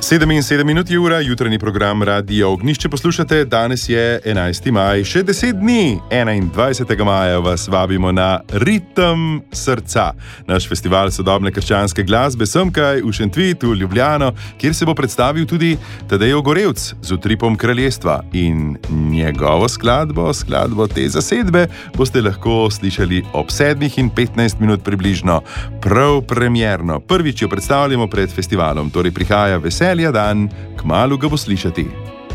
7:07 ura, jutranji program Radia Ognjišče poslušate. Danes je 11. maj, še 10 dni, 21. maja vas vabimo na Ritem srca. Naš festival sodobne krščanske glasbe semkaj v Šentvitu, Ljubljano, kjer se bo predstavil tudi Tadej Ogorevc z utripom Kraljestva. In njegovo skladbo te zasedbe boste lahko slišali ob 7:15 približno, prav premierno. Prvič jo predstavljamo pred festivalom, torej prihaja veselja dan, kmalu ga bo slišati.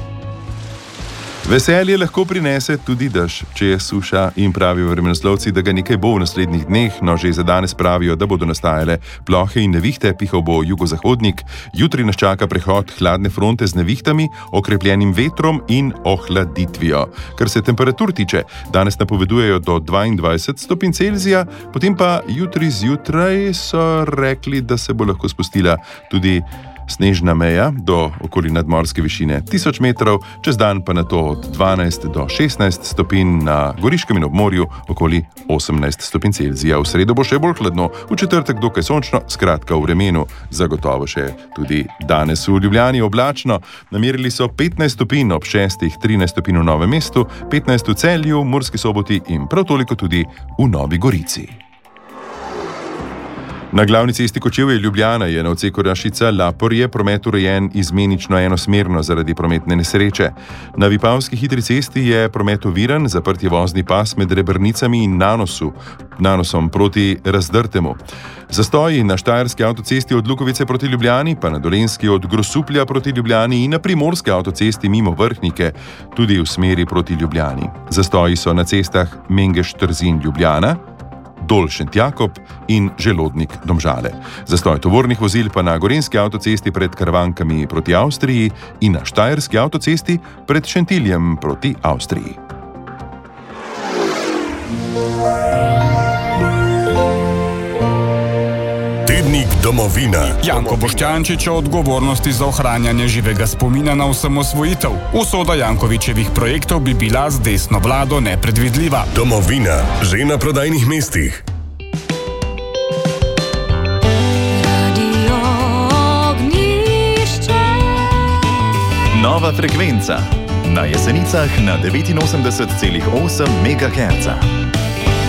Veselje lahko prinese tudi dež, če je suša, in pravijo vremenoslovci, da ga nekaj bo v naslednjih dneh, no že za danes pravijo, da bodo nastajale plohe in nevihte, pihal bo jugozahodnik. Jutri nas čaka prehod hladne fronte z nevihtami, okrepljenim vetrom in ohladitvijo. Kar se temperatur tiče, danes napovedujejo do 22 stopinj Celzija, potem pa jutri zjutraj so rekli, da se bo lahko spustila tudi snežna meja do okoli nadmorske višine 1000 metrov, čez dan pa na to od 12 do 16 stopinj, na Goriškem in ob morju okoli 18 stopinj Celzija. V sredo bo še bolj hladno, v četrtek dokaj sončno, skratka v vremenu, zagotovo še tudi danes v Ljubljani oblačno. Namerili so 15 stopinj ob 6, 13 stopinj v Novem mestu, 15 v Celju, Murski Soboti in prav toliko tudi v Novi Gorici. Na glavni cesti Kočevje-Ljubljana je na odseku Rašica-Laporje promet urejen izmenično enosmerno zaradi prometne nesreče. Na Vipavski hitri cesti je promet oviran, zaprt je vozni pas med Rebrnicami in Nanosom proti Razdrtemu. Zastoji na Štajerski avtocesti od Lukovice proti Ljubljani, pa na Dolenjski od Grosuplja proti Ljubljani in na Primorski avtocesti mimo Vrhnike, tudi v smeri proti Ljubljani. Zastoji so na cestah Mengeš-Trzin-Ljubljana, Dol-Šentjakob in Želodnik-Domžale. Zastoj tovornih vozil pa na Gorenjski avtocesti pred Karavankami proti Avstriji in na Štajerski avtocesti pred Šentiljem proti Avstriji. Tednik Domovina. Janko Boštjančič o odgovornosti za ohranjanje živega spomina na osamosvojitev. Usoda Jankovićevih projektov bi bila z desno vlado nepredvidljiva. Domovina, že na prodajnih mestih. Nova frekvenca. Na Jesenicah na 89,8 MHz.